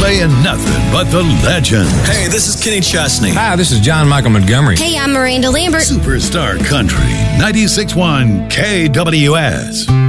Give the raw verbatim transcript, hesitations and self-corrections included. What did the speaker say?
playing nothing but the legends. Hey, this is Kenny Chesney. Hi, this is John Michael Montgomery. Hey, I'm Miranda Lambert. Superstar Country, ninety-six point one K W S.